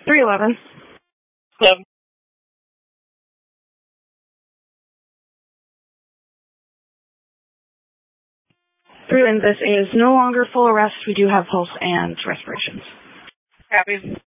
311. 7. And this is no longer full arrest. We do have pulse and respirations. Copy.